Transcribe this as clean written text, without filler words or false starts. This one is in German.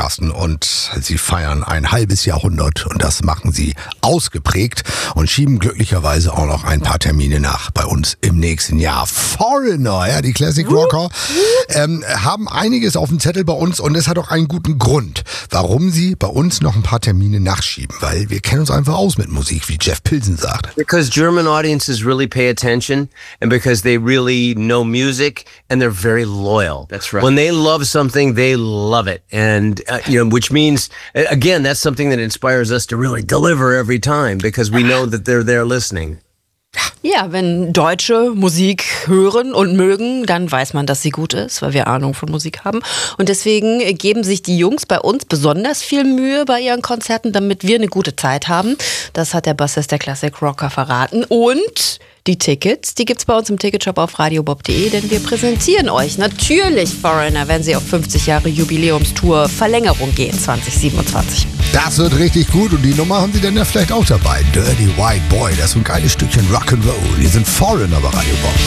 Carsten, und sie feiern ein halbes Jahrhundert und das machen sie ausgeprägt und schieben glücklicherweise auch noch ein paar Termine nach bei uns im nächsten Jahr. Foreigner, ja, die Classic Rocker, haben einiges auf dem Zettel bei uns und es hat auch einen guten Grund, warum sie bei uns noch ein paar Termine nachschieben, weil wir kennen uns einfach aus mit Musik, wie Jeff Pilsen sagt. Because German audiences really pay attention and because they really know music and they're very loyal. That's right. When they love something, they love it. And, which means, again, that's something that inspires us to really deliver every time because we know that they're there listening. Ja, wenn Deutsche Musik hören und mögen, dann weiß man, dass sie gut ist, weil wir Ahnung von Musik haben. Und deswegen geben sich die Jungs bei uns besonders viel Mühe bei ihren Konzerten, damit wir eine gute Zeit haben. Das hat der Bassist der Classic Rocker verraten. Und die Tickets, die gibt's bei uns im Ticketshop auf radiobob.de, denn wir präsentieren euch natürlich Foreigner, wenn sie auf 50 Jahre Jubiläumstour Verlängerung gehen 2027. Das wird richtig gut und die Nummer haben sie dann ja vielleicht auch dabei. Dirty White Boy, das ist so ein geiles Stückchen Rock'n'Roll. Die sind Foreigner bei Radio Bob.